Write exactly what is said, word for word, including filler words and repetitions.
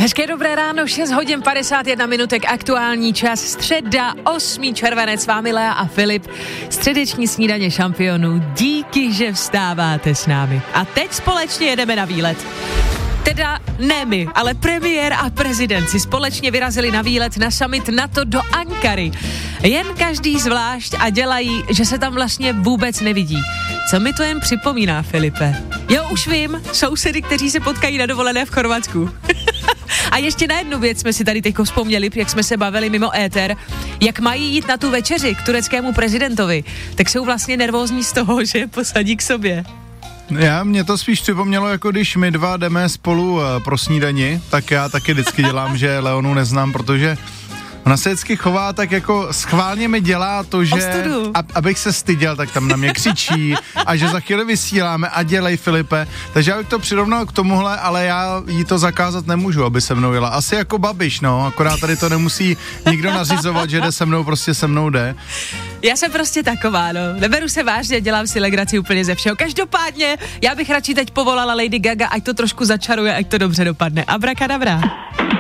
Hezké dobré ráno, šest hodin padesát jedna minutek, aktuální čas, středa, osmý červenec, s vámi Lea a Filip, středeční snídaně šampionů, díky, že vstáváte s námi. A teď společně jedeme na výlet. Teda ne my, ale premiér a prezident si společně vyrazili na výlet na summit NATO do Ankary. Jen každý zvlášť a dělají, že se tam vlastně vůbec nevidí. Co mi to jen připomíná, Filipe? Jo, už vím, sousedy, kteří se potkají na dovolené v Chorvatsku. A ještě na jednu věc jsme si tady teď vzpomněli, jak jsme se bavili mimo éter, jak mají jít na tu večeři k tureckému prezidentovi, tak jsou vlastně nervózní z toho, že je posadí k sobě. Já, mě to spíš připomnělo, jako když my dva jdeme spolu uh, pro snídani, tak já taky vždycky dělám, že Leonu neznám, protože ona se vždycky chová tak jako schválně mi dělá to, že a, abych se styděl, tak tam na mě křičí a že za chvíli vysíláme a dělej, Filipe. Takže já bych to přirovnal k tomuhle, ale já jí to zakázat nemůžu, aby se mnou jela. Asi jako Babiš, no, akorát tady to nemusí nikdo nařizovat, že jde se mnou, prostě se mnou jde. Já jsem prostě taková, no. Neberu se vážně, dělám si legraci úplně ze všeho. Každopádně, já bych radši teď povolala Lady Gaga, ať to trošku začaruje, ať to dobře dopadne. Abrakadabra.